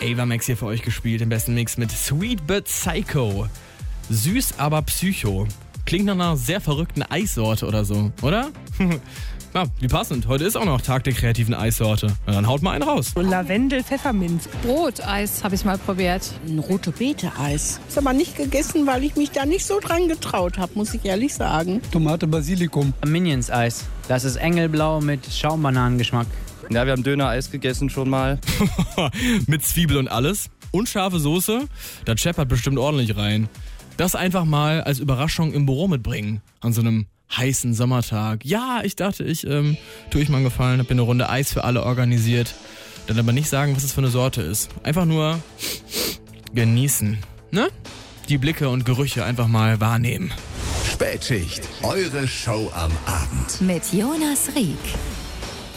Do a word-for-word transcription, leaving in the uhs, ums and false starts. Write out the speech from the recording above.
Ava Max hier für euch gespielt, im besten Mix mit Sweet But Psycho. Süß, aber Psycho. Klingt nach einer sehr verrückten Eissorte oder so, oder? Ja, wie passend. Heute ist auch noch Tag der kreativen Eissorte. Na, dann haut mal einen raus. Lavendel, Pfefferminz. Broteis habe ich mal probiert. Ein rote Beete-Eis. Ist aber nicht gegessen, weil ich mich da nicht so dran getraut habe, muss ich ehrlich sagen. Tomate Basilikum. Minions-Eis. Das ist Engelblau mit Schaumbananengeschmack. Ja, wir haben Döner-Eis gegessen schon mal. Mit Zwiebel und alles. Und scharfe Soße. Da scheppert bestimmt ordentlich rein. Das einfach mal als Überraschung im Büro mitbringen. An so einem heißen Sommertag. Ja, ich dachte, ich ähm, tue ich mal einen Gefallen, habe mir eine Runde Eis für alle organisiert. Dann aber nicht sagen, was es für eine Sorte ist. Einfach nur genießen. Ne? Die Blicke und Gerüche einfach mal wahrnehmen. Spätschicht. Eure Show am Abend. Mit Jonas Rieck.